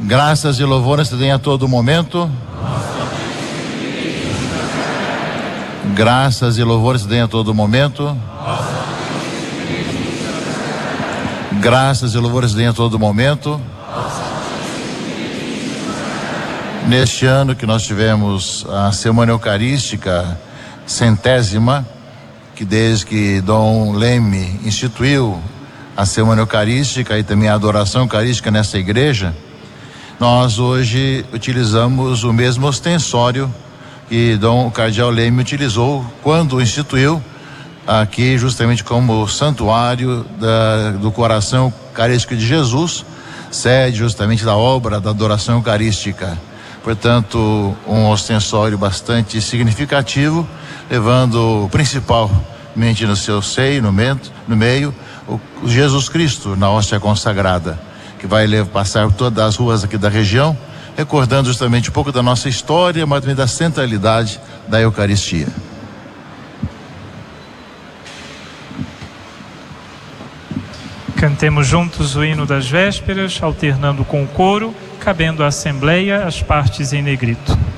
Graças e louvores se deem a todo momento. Graças e louvores se deem a todo momento. Graças e louvores se deem a todo momento. Neste ano que nós tivemos a Semana Eucarística 100ª, que desde que Dom Leme instituiu a Semana Eucarística e também a adoração eucarística nessa igreja, nós hoje utilizamos o mesmo ostensório que Dom Cardeal Leme utilizou quando instituiu aqui justamente como santuário do coração eucarístico de Jesus, sede justamente da obra da adoração eucarística. Portanto, um ostensório bastante significativo, levando principalmente no seu seio, no meio, o Jesus Cristo na hóstia consagrada, que vai passar por todas as ruas aqui da região, recordando justamente um pouco da nossa história, mas também da centralidade da Eucaristia. Cantemos juntos o hino das vésperas, alternando com o coro, cabendo à Assembleia as partes em negrito.